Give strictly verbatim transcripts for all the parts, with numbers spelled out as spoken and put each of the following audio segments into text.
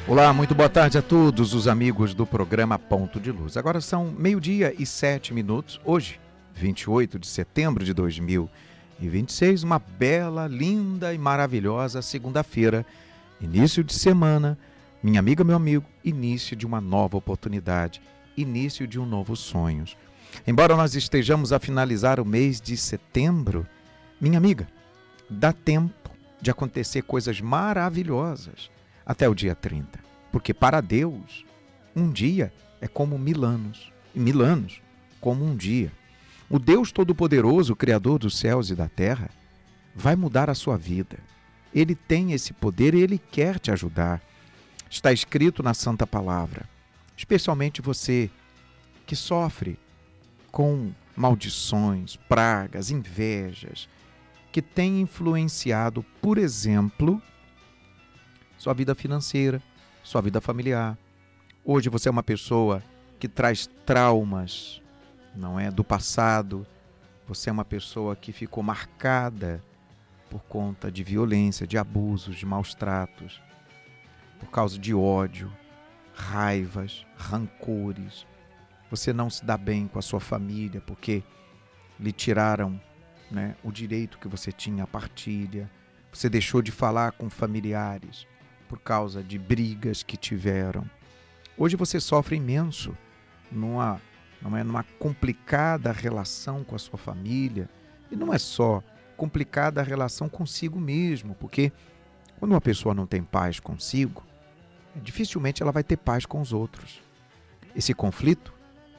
Olá, muito boa tarde a todos os amigos do programa Ponto de Luz. Agora são meio-dia e sete minutos. Hoje, vinte e oito de setembro de dois mil e vinte e seis, uma bela, linda e maravilhosa segunda-feira, início de semana, minha amiga, meu amigo, início de uma nova oportunidade, início de um novo sonho. Embora nós estejamos a finalizar o mês de setembro, minha amiga, dá tempo de acontecer coisas maravilhosas até o dia trinta, porque para Deus, um dia é como mil anos, e mil anos como um dia. O Deus Todo-Poderoso, Criador dos céus e da terra, vai mudar a sua vida. Ele tem esse poder e Ele quer te ajudar. Está escrito na Santa Palavra, especialmente você que sofre com maldições, pragas, invejas, que tem influenciado, por exemplo, sua vida financeira, sua vida familiar. Hoje você é uma pessoa que traz traumas, não é, do passado. Você é uma pessoa que ficou marcada por conta de violência, de abusos, de maus tratos, por causa de ódio, raivas, rancores. Você não se dá bem com a sua família porque lhe tiraram, né, o direito que você tinha à partilha. Você deixou de falar com familiares por causa de brigas que tiveram. Hoje você sofre imenso numa, não é, numa complicada relação com a sua família. E não é só complicada a relação consigo mesmo, porque quando uma pessoa não tem paz consigo, dificilmente ela vai ter paz com os outros. Esse conflito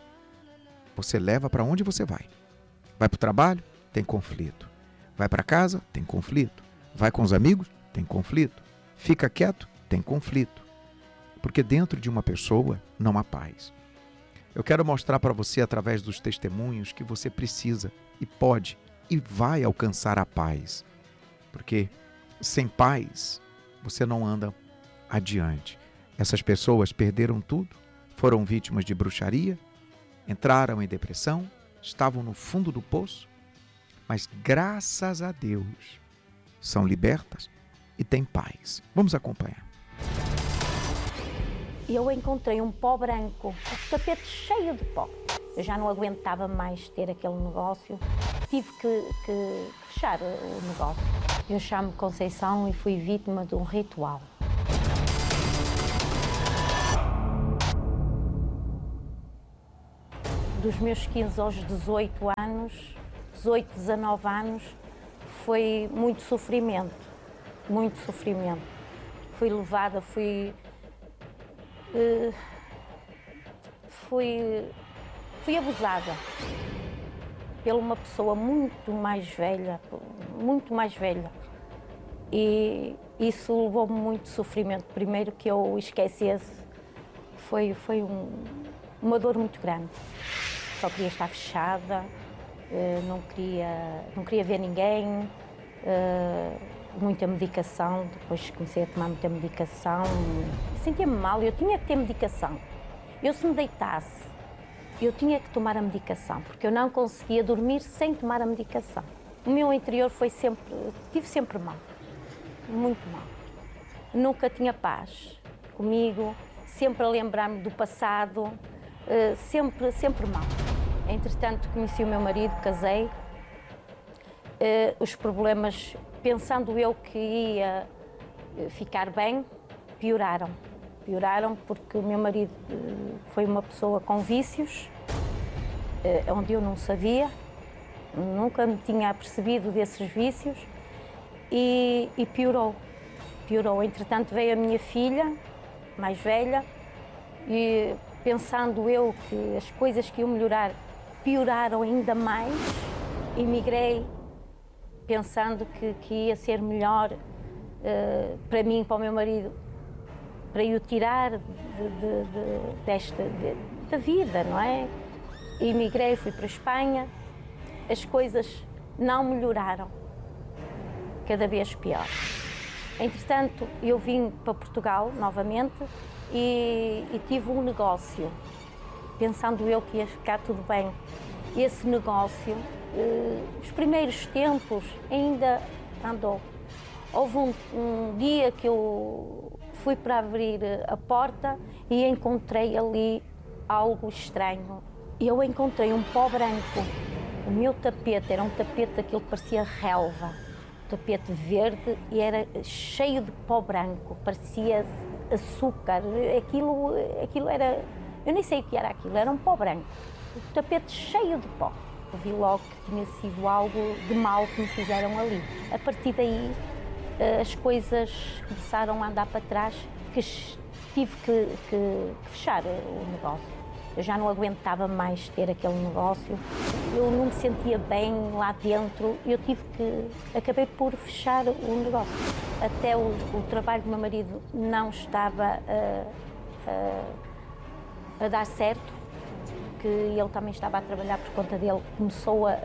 você leva para onde você vai. Vai para o trabalho? Tem conflito. Vai para casa? Tem conflito. Vai com os amigos? Tem conflito. Fica quieto? Tem conflito. Porque dentro de uma pessoa não há paz. Eu quero mostrar para você, através dos testemunhos, que você precisa e pode e vai alcançar a paz. Porque sem paz, você não anda adiante. Essas pessoas perderam tudo, foram vítimas de bruxaria, entraram em depressão, estavam no fundo do poço, mas graças a Deus são libertas e têm paz. Vamos acompanhar. Eu encontrei um pó branco, um tapete cheio de pó. Eu já não aguentava mais ter aquele negócio. Tive que, que fechar o negócio. Eu chamo-me Conceição e fui vítima de um ritual. Dos meus quinze aos dezoito anos, dezoito, dezanove anos, foi muito sofrimento. Muito sofrimento. Fui levada, fui, uh, fui, fui abusada por uma pessoa muito mais velha, muito mais velha. E isso levou-me muito sofrimento. Primeiro que eu esquecesse, foi, foi um, uma dor muito grande. Só queria estar fechada, uh, não queria, não queria ver ninguém. Uh, muita medicação, depois comecei a tomar muita medicação, sentia-me mal, eu tinha que ter medicação. Eu se me deitasse, eu tinha que tomar a medicação, porque eu não conseguia dormir sem tomar a medicação. O meu interior foi sempre, tive sempre mal, muito mal. Nunca tinha paz comigo, sempre a lembrar-me do passado, sempre, sempre mal. Entretanto, conheci o meu marido, casei, os problemas, pensando eu que ia ficar bem, pioraram. Pioraram porque o meu marido foi uma pessoa com vícios, onde eu não sabia, nunca me tinha apercebido desses vícios e, e piorou. Piorou. Entretanto, veio a minha filha, mais velha, e pensando eu que as coisas que iam melhorar pioraram ainda mais, emigrei, pensando que, que ia ser melhor uh, para mim, para o meu marido, para eu tirar de, de, de, desta de, da vida, não é? Emigrei, fui para a Espanha, as coisas não melhoraram, cada vez pior. Entretanto, eu vim para Portugal novamente e, e tive um negócio, pensando eu que ia ficar tudo bem. Esse negócio, eh, os primeiros tempos, ainda andou. Houve um, um dia que eu fui para abrir a porta e encontrei ali algo estranho. Eu encontrei um pó branco. O meu tapete era um tapete daquilo que parecia relva, um tapete verde, e era cheio de pó branco, parecia açúcar. Aquilo, aquilo era, eu nem sei o que era aquilo, era um pó branco. O tapete cheio de pó. Eu vi logo que tinha sido algo de mal que me fizeram ali. A partir daí, as coisas começaram a andar para trás, que tive que, que, que fechar o negócio. Eu já não aguentava mais ter aquele negócio. Eu não me sentia bem lá dentro e eu tive que... Acabei por fechar o negócio. Até o, o trabalho do meu marido não estava a, a, a dar certo, que ele também estava a trabalhar por conta dele. Começou a,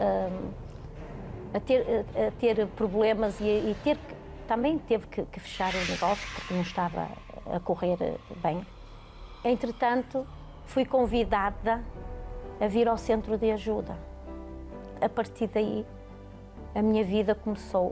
a, ter, a, a ter problemas e, e ter, também teve que, que fechar o negócio porque não estava a correr bem. Entretanto, fui convidada a vir ao centro de ajuda. A partir daí, a minha vida começou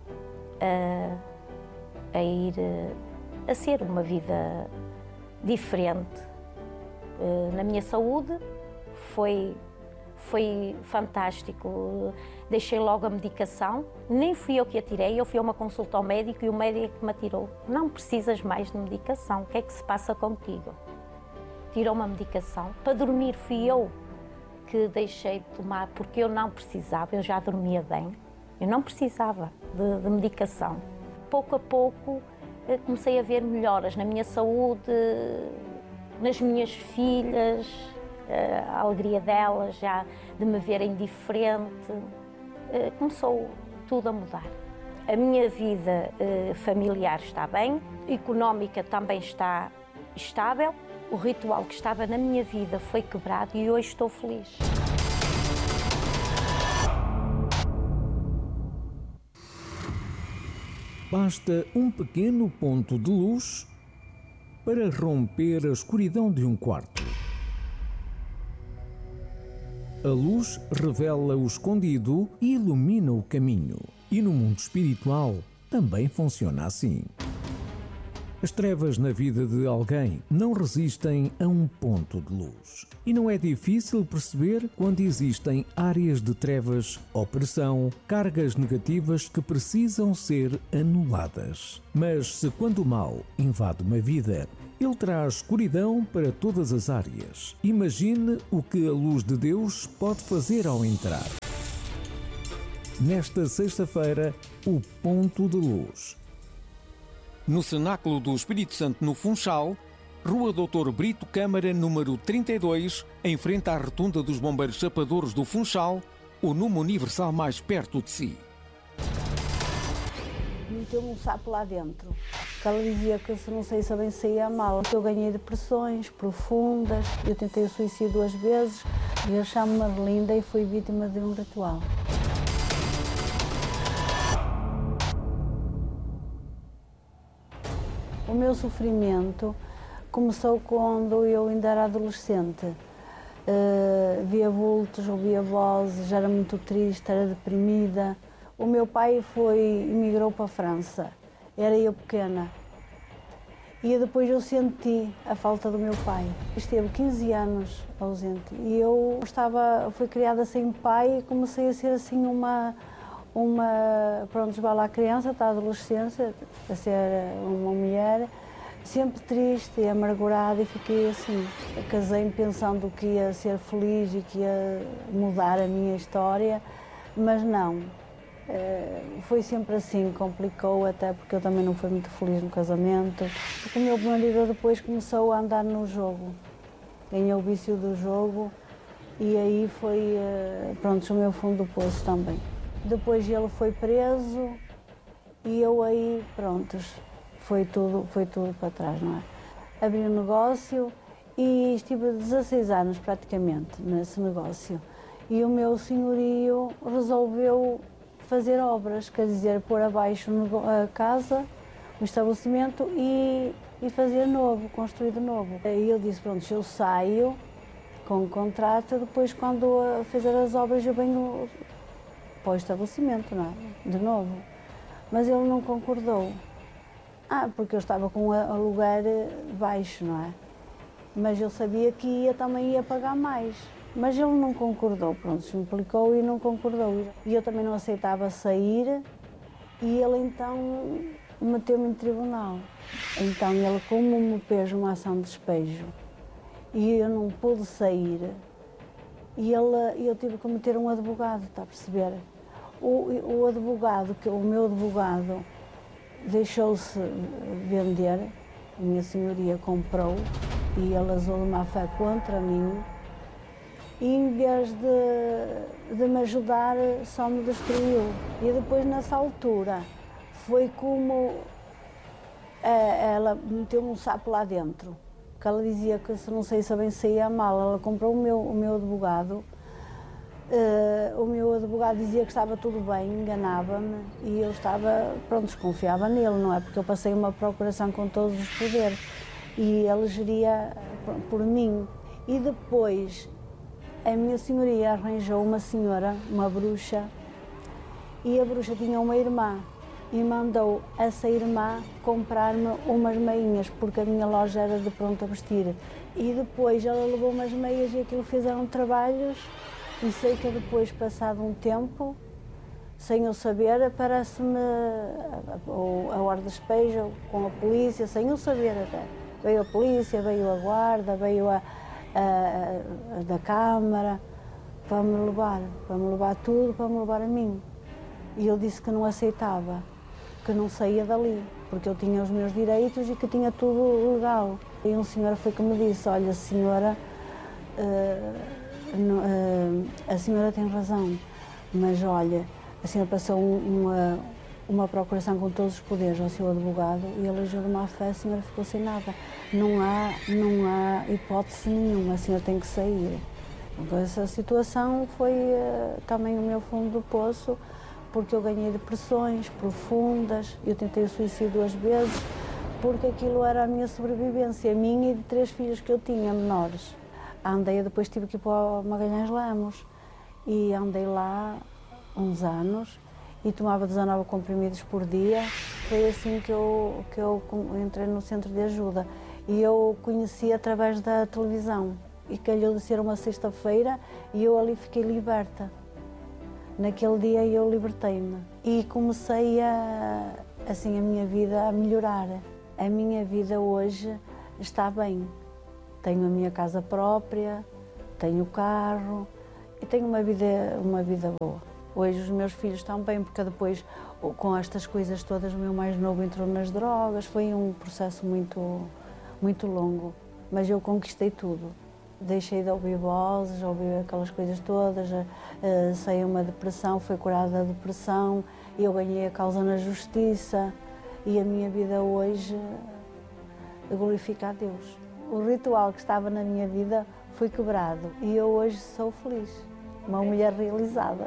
a, a ir, a ser uma vida diferente. Na minha saúde foi, foi fantástico. Deixei logo a medicação, nem fui eu que a tirei, eu fui a uma consulta ao médico e o médico que me atirou. Não precisas mais de medicação, o que é que se passa contigo? Tirou uma medicação. Para dormir fui eu que deixei de tomar, porque eu não precisava, eu já dormia bem. Eu não precisava de, de medicação. Pouco a pouco comecei a ver melhoras na minha saúde, nas minhas filhas, a alegria delas já de me verem diferente. Começou tudo a mudar. A minha vida familiar está bem, económica também está estável. O ritual que estava na minha vida foi quebrado e hoje estou feliz. Basta um pequeno ponto de luz para romper a escuridão de um quarto. A luz revela o escondido e ilumina o caminho. E no mundo espiritual também funciona assim. As trevas na vida de alguém não resistem a um ponto de luz. E não é difícil perceber quando existem áreas de trevas, opressão, cargas negativas que precisam ser anuladas. Mas se quando o mal invade uma vida, ele traz escuridão para todas as áreas. Imagine o que a luz de Deus pode fazer ao entrar. Nesta sexta-feira, o ponto de luz. No Cenáculo do Espírito Santo, no Funchal, Rua doutor Brito Câmara, número trinta e dois, em frente à rotunda dos Bombeiros Chapadores do Funchal, o número universal mais perto de si. Meteu-me um sapo lá dentro. Ela dizia que se não sei se bem saía mal. Eu ganhei depressões profundas, eu tentei o suicídio duas vezes, e eu chamo-me de linda e fui vítima de um ritual. O meu sofrimento começou quando eu ainda era adolescente. Uh, via vultos, ouvia vozes, era muito triste, era deprimida. O meu pai foi, emigrou para a França, era eu pequena. E depois eu senti a falta do meu pai. Esteve quinze anos ausente e eu estava, fui criada sem pai e comecei a ser assim uma... uma, pronto, vai lá a criança, está a adolescência, a ser uma mulher, sempre triste e amargurada, e fiquei assim. Casei-me pensando que ia ser feliz e que ia mudar a minha história, mas não. Foi sempre assim, complicou, até porque eu também não fui muito feliz no casamento. O meu marido depois começou a andar no jogo, ganhou o vício do jogo, e aí foi, pronto, o meu fundo do poço também. Depois ele foi preso e eu aí, prontos, foi tudo, foi tudo para trás, não é? Abri um negócio e estive dezasseis anos praticamente nesse negócio. E o meu senhorio resolveu fazer obras, quer dizer, pôr abaixo a casa, o estabelecimento e, e fazer novo, construir de novo. E ele disse, pronto, eu saio com o contrato, depois quando fizer as obras eu venho para o estabelecimento, não é? De novo. Mas ele não concordou. Ah, porque eu estava com o aluguer baixo, não é? Mas eu sabia que ia, também ia pagar mais. Mas ele não concordou, pronto, se implicou e não concordou. E eu também não aceitava sair e ele então meteu-me em tribunal. Então ele, como me fez uma ação de despejo e eu não pude sair, e ele, eu tive que meter um advogado, está a perceber? O, o advogado, que o meu advogado, deixou-se vender, a minha senhoria comprou e ele usou de má fé contra mim e em vez de, de me ajudar só me destruiu. E depois nessa altura foi como é, ela meteu um sapo lá dentro, que ela dizia que se não sei se bem saía mal, ela comprou o meu, o meu advogado. Uh, o meu advogado dizia que estava tudo bem, enganava-me e eu estava, pronto, desconfiava nele, não é? Porque eu passei uma procuração com todos os poderes e ele geria por mim. E depois a minha senhoria arranjou uma senhora, uma bruxa, e a bruxa tinha uma irmã e mandou essa irmã comprar-me umas meinhas, porque a minha loja era de pronto a vestir. E depois ela levou umas meias e aquilo fizeram trabalhos. E sei que depois, passado um tempo, sem eu saber, aparece-me a, a, a hora de despejo com a polícia, sem eu saber até. Veio a polícia, veio a guarda, veio a, a, a da Câmara, para me levar, para me levar tudo, para me levar a mim. E eu disse que não aceitava, que não saía dali, porque eu tinha os meus direitos e que tinha tudo legal. E um senhor foi que me disse, olha, senhora, uh, No, uh, a senhora tem razão, mas olha, a senhora passou um, uma, uma procuração com todos os poderes ao seu advogado e ele agiu de má fé, a senhora ficou sem nada. Não há, não há hipótese nenhuma, a senhora tem que sair. Então essa situação foi uh, também o meu fundo do poço, porque eu ganhei depressões profundas, eu tentei o suicídio duas vezes, porque aquilo era a minha sobrevivência, a minha e de três filhos que eu tinha, menores. Andei, depois tive que ir para o Magalhães Lemos e andei lá uns anos e tomava dezanove comprimidos por dia. Foi assim que eu, que eu entrei no centro de ajuda e eu conheci através da televisão e calhou de ser uma sexta-feira e eu ali fiquei liberta. Naquele dia eu libertei-me e comecei a, assim, a minha vida a melhorar. A minha vida hoje está bem. Tenho a minha casa própria, tenho carro e tenho uma vida, uma vida boa. Hoje os meus filhos estão bem, porque depois, com estas coisas todas, o meu mais novo entrou nas drogas. Foi um processo muito, muito longo, mas eu conquistei tudo. Deixei de ouvir vozes, ouvir aquelas coisas todas, uh, saí uma depressão, fui curada da depressão, eu ganhei a causa na justiça e a minha vida hoje glorifica a Deus. O ritual que estava na minha vida foi quebrado e eu hoje sou feliz, uma mulher realizada.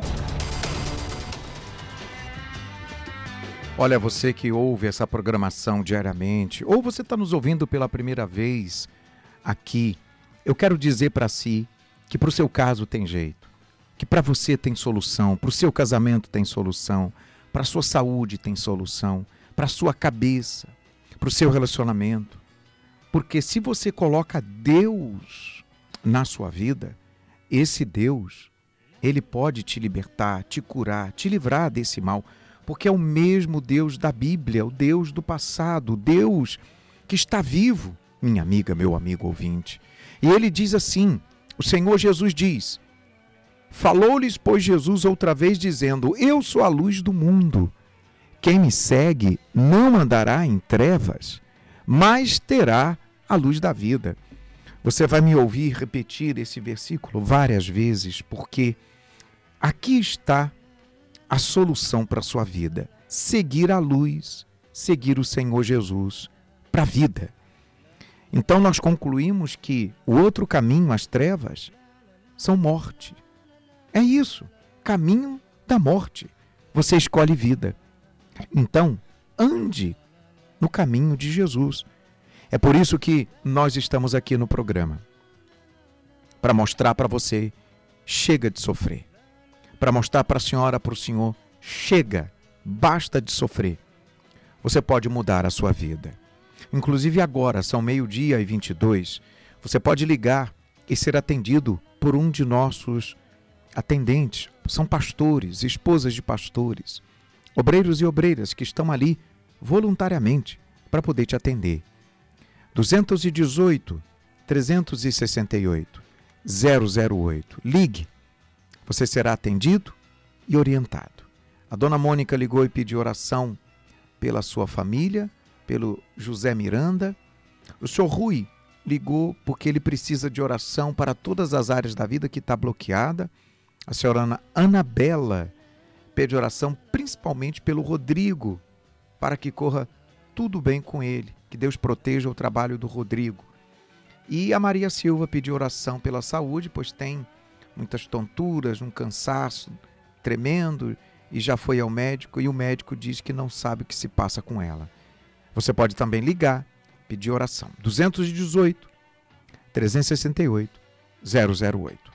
Olha, você que ouve essa programação diariamente, ou você está nos ouvindo pela primeira vez aqui, eu quero dizer para si que para o seu caso tem jeito, que para você tem solução, para o seu casamento tem solução, para a sua saúde tem solução, para a sua cabeça, para o seu relacionamento. Porque se você coloca Deus na sua vida, esse Deus, Ele pode te libertar, te curar, te livrar desse mal, porque é o mesmo Deus da Bíblia, o Deus do passado, o Deus que está vivo, minha amiga, meu amigo ouvinte. E Ele diz assim, o Senhor Jesus diz, falou-lhes, pois, Jesus outra vez, dizendo, eu sou a luz do mundo, quem me segue não andará em trevas, mas terá a luz da vida. Você vai me ouvir repetir esse versículo várias vezes, porque aqui está a solução para a sua vida. Seguir a luz, seguir o Senhor Jesus para a vida. Então nós concluímos que o outro caminho, as trevas, são morte. É isso, caminho da morte. Você escolhe vida. Então, ande no caminho de Jesus. É por isso que nós estamos aqui no programa, para mostrar para você, chega de sofrer. Para mostrar para a senhora, para o senhor, chega, basta de sofrer. você pode mudar a sua vida. Inclusive agora, são meio-dia e vinte e dois, você pode ligar e ser atendido por um de nossos atendentes. São pastores, esposas de pastores, obreiros e obreiras que estão ali voluntariamente para poder te atender. dois um oito, três seis oito, zero zero oito. Ligue, você será atendido e orientado. A dona Mônica ligou e pediu oração pela sua família, pelo José Miranda. O senhor Rui ligou porque ele precisa de oração para todas as áreas da vida que está bloqueada. A senhora Anabela pede oração principalmente pelo Rodrigo, para que corra tudo bem com ele, que Deus proteja o trabalho do Rodrigo. E a Maria Silva pediu oração pela saúde, pois tem muitas tonturas, um cansaço tremendo, e já foi ao médico, e o médico diz que não sabe o que se passa com ela. Você pode também ligar, pedir oração. dois um oito, três seis oito, zero zero oito.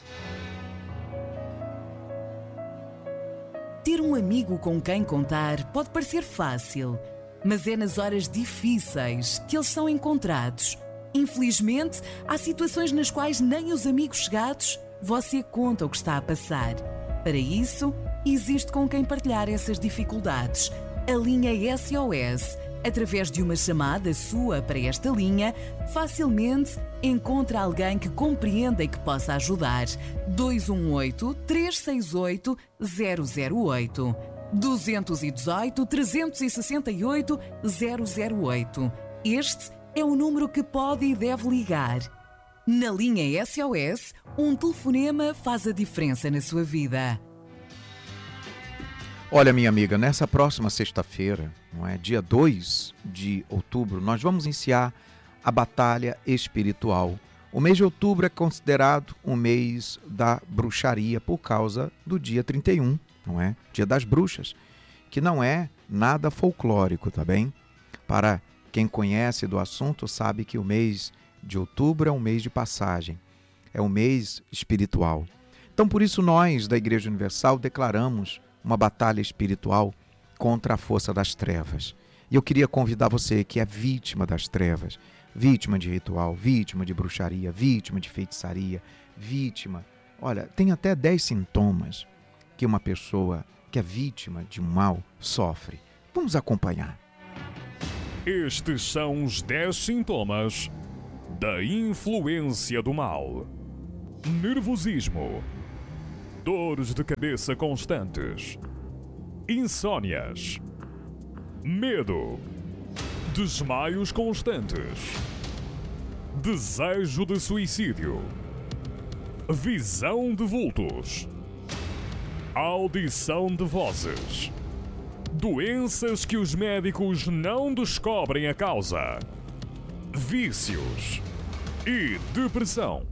Ter um amigo com quem contar pode parecer fácil, mas é nas horas difíceis que eles são encontrados. Infelizmente, há situações nas quais nem os amigos chegados você conta o que está a passar. Para isso, existe com quem partilhar essas dificuldades. A linha S O S. Através de uma chamada sua para esta linha, facilmente encontra alguém que compreenda e que possa ajudar. dois um oito, três seis oito, zero zero oito. dois um oito, três seis oito, zero zero oito. Este é o número que pode e deve ligar. Na linha S O S, um telefonema faz a diferença na sua vida. Olha, minha amiga, nessa próxima sexta-feira, não é, dia dois de outubro, nós vamos iniciar a batalha espiritual. O mês de outubro é considerado um mês da bruxaria por causa do dia trinta e um, não é? Dia das bruxas, que não é nada folclórico, tá bem? Para quem conhece do assunto, sabe que o mês de outubro é um mês de passagem, é um mês espiritual. Então, por isso, nós, da Igreja Universal, declaramos uma batalha espiritual contra a força das trevas. E eu queria convidar você que é vítima das trevas, vítima de ritual, vítima de bruxaria, vítima de feitiçaria, vítima... Olha, tem até dez sintomas que uma pessoa que é vítima de um mal sofre. Vamos acompanhar. Estes são os dez sintomas da influência do mal: nervosismo, dores de cabeça constantes, insônias, medo, desmaios constantes, desejo de suicídio, visão de vultos, audição de vozes, doenças que os médicos não descobrem a causa, vícios e depressão.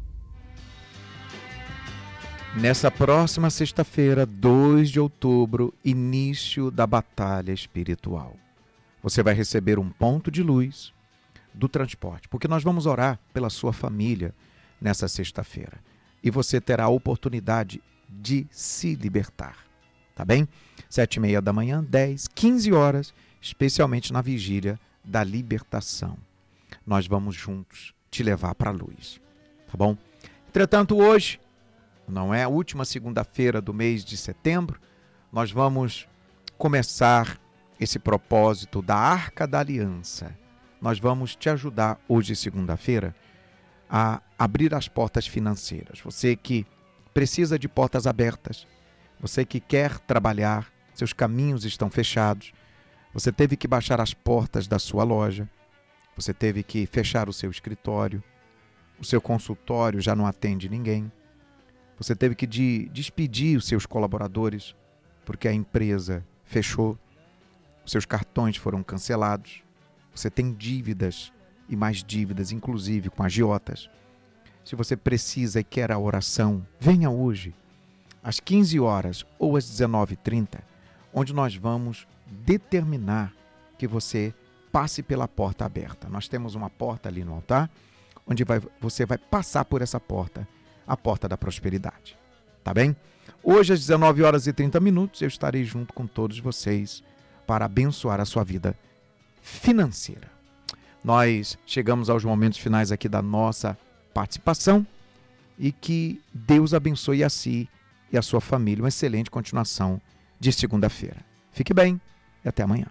Nessa próxima sexta-feira, dois de outubro, início da batalha espiritual. Você vai receber um ponto de luz do transporte, porque nós vamos orar pela sua família nessa sexta-feira. E você terá a oportunidade de se libertar, tá bem? Sete e meia da manhã, dez, quinze horas, especialmente na vigília da libertação. Nós vamos juntos te levar para a luz, tá bom? Entretanto, hoje, não é a última segunda-feira do mês de setembro, nós vamos começar esse propósito da Arca da Aliança. Nós vamos te ajudar hoje, segunda-feira, a abrir as portas financeiras. Você que precisa de portas abertas, você que quer trabalhar, seus caminhos estão fechados, você teve que baixar as portas da sua loja, você teve que fechar o seu escritório, o seu consultório já não atende ninguém, você teve que de, despedir os seus colaboradores porque a empresa fechou, os seus cartões foram cancelados, você tem dívidas e mais dívidas, inclusive com agiotas. Se você precisa e quer a oração, venha hoje, às quinze horas ou às dezenove e trinta, onde nós vamos determinar que você passe pela porta aberta. Nós temos uma porta ali no altar, onde vai, você vai passar por essa porta, a porta da prosperidade. Tá bem? Hoje, às dezenove horas e trinta minutos, eu estarei junto com todos vocês para abençoar a sua vida financeira. Nós chegamos aos momentos finais aqui da nossa participação e que Deus abençoe a si e a sua família. Uma excelente continuação de segunda-feira. Fique bem e até amanhã.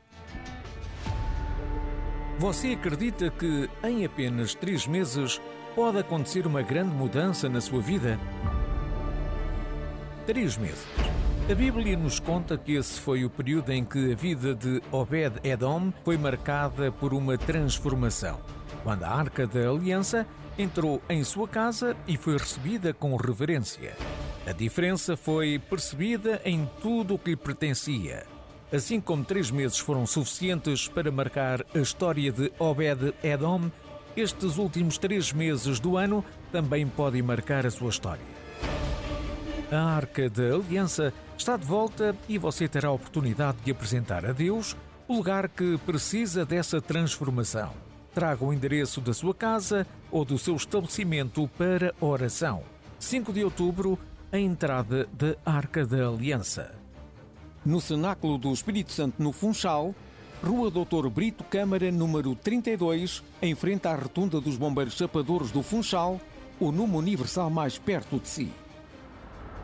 Você acredita que em apenas três meses pode acontecer uma grande mudança na sua vida? Três meses. A Bíblia nos conta que esse foi o período em que a vida de Obed-Edom foi marcada por uma transformação, quando a Arca da Aliança entrou em sua casa e foi recebida com reverência. A diferença foi percebida em tudo o que lhe pertencia. Assim como três meses foram suficientes para marcar a história de Obed-Edom, estes últimos três meses do ano também podem marcar a sua história. A Arca da Aliança está de volta e você terá a oportunidade de apresentar a Deus o lugar que precisa dessa transformação. Traga o endereço da sua casa ou do seu estabelecimento para oração. cinco de outubro, a entrada da Arca da Aliança. No Cenáculo do Espírito Santo, no Funchal, Rua doutor Brito Câmara, número trinta e dois, em frente à Rotunda dos Bombeiros Chapadores do Funchal, o número universal mais perto de si.